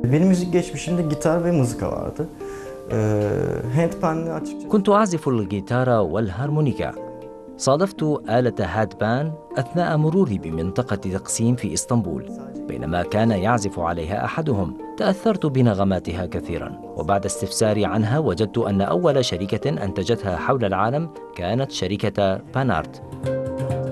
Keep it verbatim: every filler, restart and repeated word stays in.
Benim müzik geçmişimde gitar ve mızıka vardı. Handpan'ı açıkçası. كنت أعزف الجيتار والهارمونيكا. صادفت آلة هادبان أثناء مروري بمنطقة تقسيم في إسطنبول. بينما كان يعزف عليها أحدهم تأثرت بنغماتها كثيرا، وبعد استفساري عنها وجدت أن أول شركة أنتجتها حول العالم كانت شركة بانارت.